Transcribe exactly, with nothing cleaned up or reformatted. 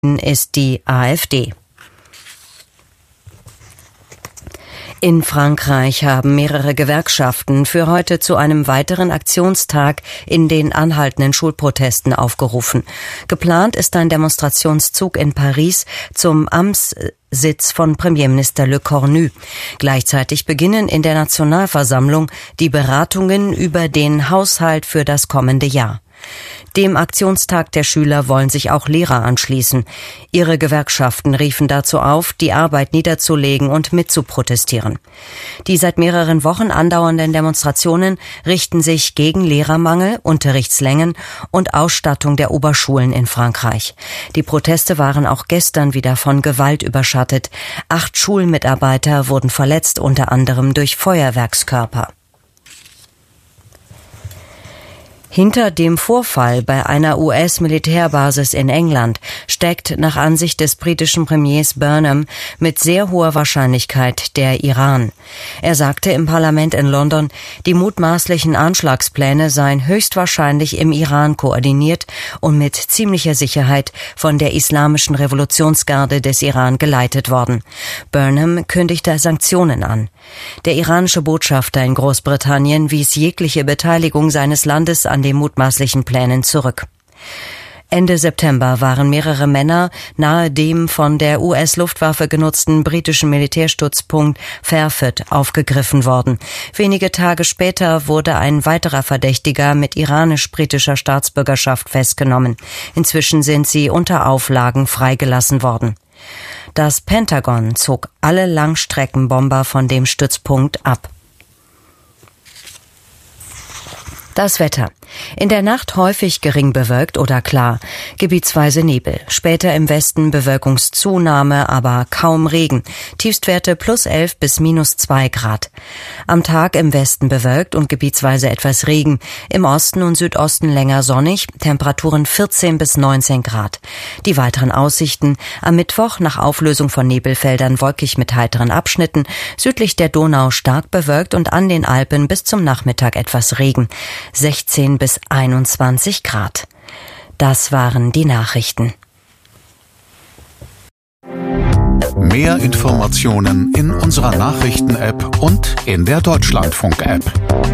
ist die AfD. In Frankreich haben mehrere Gewerkschaften für heute zu einem weiteren Aktionstag in den anhaltenden Schulprotesten aufgerufen. Geplant ist ein Demonstrationszug in Paris zum Amtssitz von Premierminister Le Cornu. Gleichzeitig beginnen in der Nationalversammlung die Beratungen über den Haushalt für das kommende Jahr. Dem Aktionstag der Schüler wollen sich auch Lehrer anschließen. Ihre Gewerkschaften riefen dazu auf, die Arbeit niederzulegen und mitzuprotestieren. Die seit mehreren Wochen andauernden Demonstrationen richten sich gegen Lehrermangel, Unterrichtslängen und Ausstattung der Oberschulen in Frankreich. Die Proteste waren auch gestern wieder von Gewalt überschattet. Acht Schulmitarbeiter wurden verletzt, unter anderem durch Feuerwerkskörper. Hinter dem Vorfall bei einer U S-Militärbasis in England steckt nach Ansicht des britischen Premiers Burnham mit sehr hoher Wahrscheinlichkeit der Iran. Er sagte im Parlament in London, die mutmaßlichen Anschlagspläne seien höchstwahrscheinlich im Iran koordiniert und mit ziemlicher Sicherheit von der Islamischen Revolutionsgarde des Iran geleitet worden. Burnham kündigte Sanktionen an. Der iranische Botschafter in Großbritannien wies jegliche Beteiligung seines Landes an den mutmaßlichen Plänen zurück. Ende September waren mehrere Männer nahe dem von der U S-Luftwaffe genutzten britischen Militärstützpunkt Fairford aufgegriffen worden. Wenige Tage später wurde ein weiterer Verdächtiger mit iranisch-britischer Staatsbürgerschaft festgenommen. Inzwischen sind sie unter Auflagen freigelassen worden. Das Pentagon zog alle Langstreckenbomber von dem Stützpunkt ab. Das Wetter. In der Nacht häufig gering bewölkt oder klar, gebietsweise Nebel. Später im Westen Bewölkungszunahme, aber kaum Regen. Tiefstwerte plus elf bis minus zwei Grad. Am Tag im Westen bewölkt und gebietsweise etwas Regen. Im Osten und Südosten länger sonnig, Temperaturen vierzehn bis neunzehn Grad. Die weiteren Aussichten: am Mittwoch nach Auflösung von Nebelfeldern wolkig mit heiteren Abschnitten, südlich der Donau stark bewölkt und an den Alpen bis zum Nachmittag etwas Regen. sechzehn bis einundzwanzig Grad. Das waren die Nachrichten. Mehr Informationen in unserer Nachrichten-App und in der Deutschlandfunk-App.